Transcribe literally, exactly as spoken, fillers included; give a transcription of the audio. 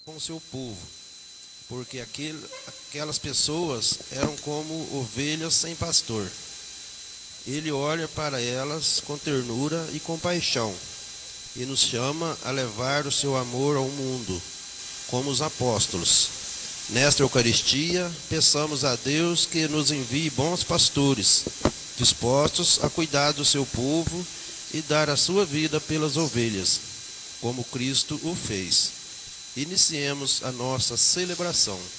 com o seu povo, porque aquele, aquelas pessoas eram como ovelhas sem pastor. Ele olha para elas com ternura e compaixão e nos chama a levar o seu amor ao mundo, como os apóstolos. Nesta Eucaristia, peçamos a Deus que nos envie bons pastores, dispostos a cuidar do seu povo e dar a sua vida pelas ovelhas, como Cristo o fez. Iniciemos a nossa celebração.